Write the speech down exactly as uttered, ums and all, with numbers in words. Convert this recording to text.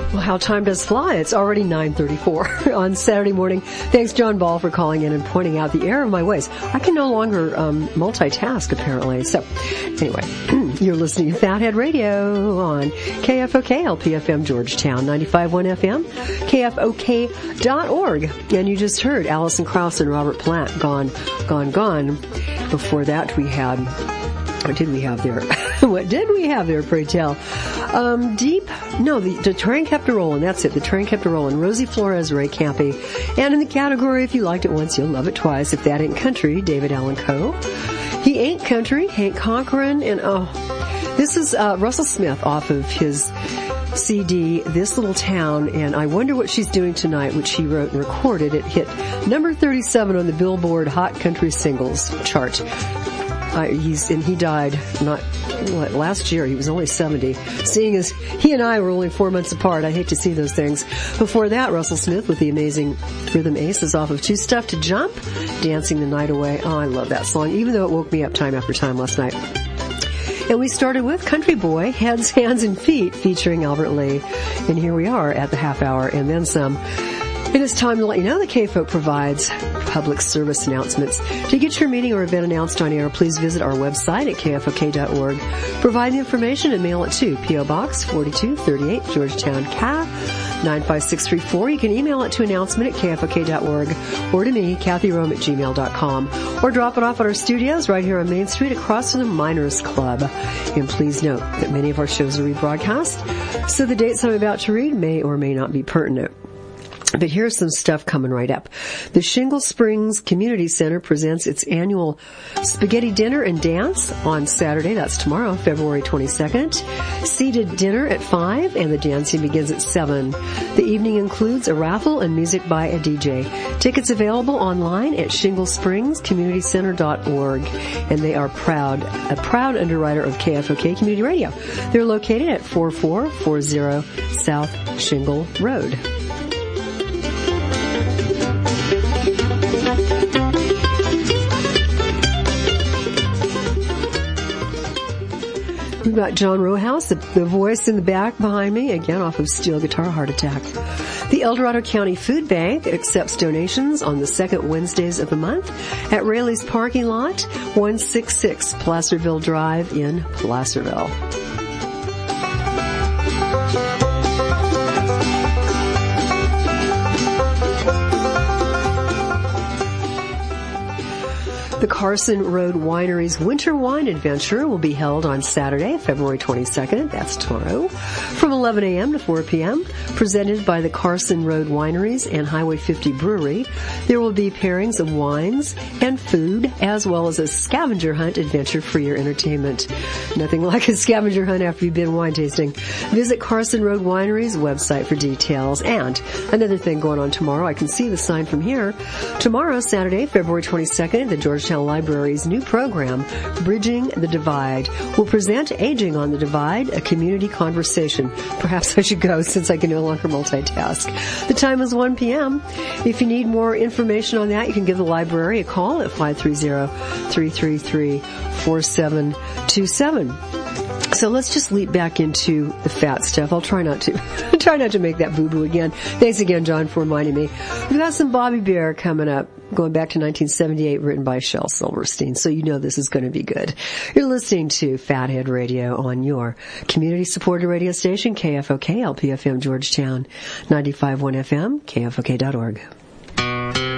Well, how time does fly. It's already nine thirty-four on Saturday morning. Thanks, John Ball, for calling in and pointing out the error of my ways. I can no longer um, multitask, apparently. So, anyway, you're listening to Fathead Radio on K F O K, L P F M, Georgetown, ninety-five point one F M, K F O K dot org. And you just heard Alison Krauss and Robert Plant, Gone, Gone, Gone. Before that, we had... What did we have there? What did we have there, pray tell? Um, deep, no, the, the train kept a rolling. That's it. The train kept a rolling. Rosie Flores, Ray Campy. And in the category, if you liked it once, you'll love it twice. If that ain't country, David Allan Coe. He ain't country, Hank Cochran. And oh, this is uh, Russell Smith off of his C D, This Little Town, and I Wonder What She's Doing Tonight, which he wrote and recorded. It hit number thirty-seven on the Billboard Hot Country Singles chart. Uh, he's and he died not what, last year. He was only seventy. Seeing as he and I were only four months apart, I hate to see those things. Before that, Russell Smith with the amazing Rhythm Aces off of Too Stuff to Jump, Dancing the Night Away. Oh, I love that song, even though it woke me up time after time last night. And we started with Country Boy, Heads, Hands, and Feet, featuring Albert Lee. And here we are at the half hour and then some. It is time to let you know that K-Folk provides public service announcements. To get your meeting or event announced on air, please visit our website at K F O K dot org. Provide the information and mail it to P O Box forty-two thirty-eight, Georgetown, Ca. nine five six three four. You can email it to announcement at K F O K dot org or to me, Kathy Rome at gmail dot com. Or drop it off at our studios right here on Main Street across from the Miners Club. And please note that many of our shows are rebroadcast, so the dates I'm about to read may or may not be pertinent. But here's some stuff coming right up. The Shingle Springs Community Center presents its annual Spaghetti Dinner and Dance on Saturday. That's tomorrow, February twenty-second. Seated dinner at five, and the dancing begins at seven. The evening includes a raffle and music by a D J. Tickets available online at shingle springs community center dot org. And they are proud, a proud underwriter of K F O K Community Radio. They're located at forty-four forty South Shingle Road. We've got John Rowehouse, the, the voice in the back behind me, again off of Steel Guitar Heart Attack. The El Dorado County Food Bank accepts donations on the second Wednesdays of the month at Raley's parking lot, one sixty-six Placerville Drive in Placerville. The Carson Road Winery's Winter Wine Adventure will be held on Saturday, February twenty-second, that's tomorrow, from eleven a.m. to four p.m., presented by the Carson Road Wineries and Highway fifty Brewery. There will be pairings of wines and food, as well as a scavenger hunt adventure for your entertainment. Nothing like a scavenger hunt after you've been wine tasting. Visit Carson Road Winery's website for details. And another thing going on tomorrow, I can see the sign from here. Tomorrow, Saturday, February twenty-second, the Georgetown Library's new program, Bridging the Divide, will present Aging on the Divide, a community conversation. Perhaps I should go since I can no longer multitask. The time is one p.m. If you need more information on that, you can give the library a call at five three zero, three three three, four seven two seven. So let's just leap back into the fat stuff. I'll try not to try not to make that boo-boo again. Thanks again, John, for reminding me. We've got some Bobby Bear coming up, going back to nineteen seventy-eight, written by Shel Silverstein. So you know this is going to be good. You're listening to Fathead Radio on your community-supported radio station, K F O K, L P F M, Georgetown, ninety-five point one F M, K F O K dot org.